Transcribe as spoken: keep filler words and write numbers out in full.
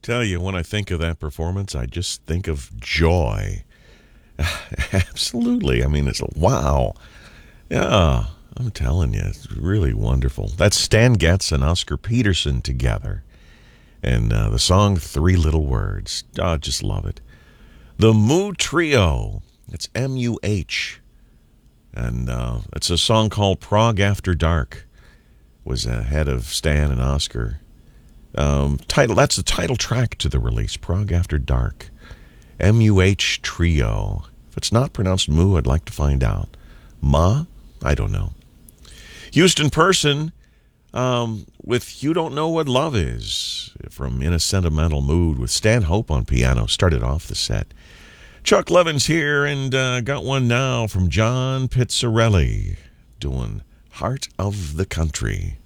Tell you, when I think of that performance, I just think of joy. Absolutely. I mean, it's a wow. Yeah, I'm telling you, it's really wonderful. That's Stan Getz and Oscar Peterson together. And uh, the song, Three Little Words. Oh, just love it. The Moo Trio. It's M U H. And uh, it's a song called Prague After Dark. Was ahead of Stan and Oscar. Um, title That's the title track to the release, Prague After Dark. M U H Trio. If it's not pronounced Moo, I'd like to find out. Ma? I don't know. Houston Person um, with You Don't Know What Love Is from In a Sentimental Mood with Stan Hope on piano. Started off the set. Chuck Levin's here and uh, got one now from John Pizzarelli doing Heart of the Country.